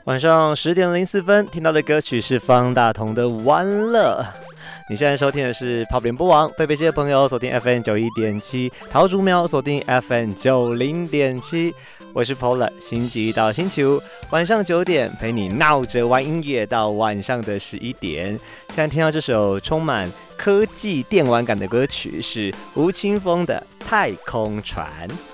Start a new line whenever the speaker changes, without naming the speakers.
晚上10:04听到的歌曲是方大同的《完了》。你现在收听的是跑联播网，北北基的朋友锁定 FM91.7，桃竹苗锁定 FM90.7。我是 Polar， 星期一到星期五晚上9点陪你闹着玩音乐到晚上的11点。现在听到这首充满科技电玩感的歌曲是吴青峰的《太空船》。